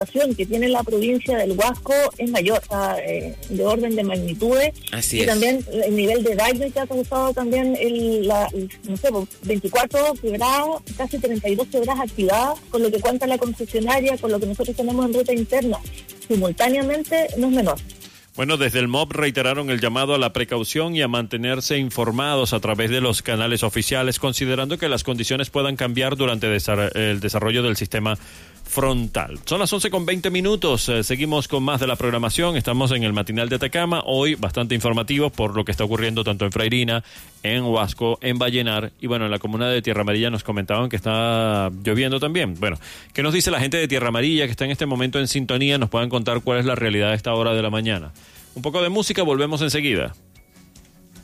que tiene la provincia del Huasco es mayor, de orden de magnitudes. Así y es. También el nivel de daño que ha causado también 24 quebradas, casi 32 quebradas activadas, con lo que cuenta la concesionaria, con lo que nosotros tenemos en ruta interna, simultáneamente no es menor. Bueno, desde el MOB reiteraron el llamado a la precaución y a mantenerse informados a través de los canales oficiales, considerando que las condiciones puedan cambiar durante el desarrollo del sistema frontal. Son las 11:20. Seguimos con más de la programación. Estamos en el matinal de Atacama, hoy bastante informativo por lo que está ocurriendo tanto en Freirina, en Huasco, en Vallenar y bueno, en la comuna de Tierra Amarilla nos comentaban que está lloviendo también. Bueno, ¿qué nos dice la gente de Tierra Amarilla que está en este momento en sintonía? Nos puedan contar cuál es la realidad a esta hora de la mañana. Un poco de música, volvemos enseguida.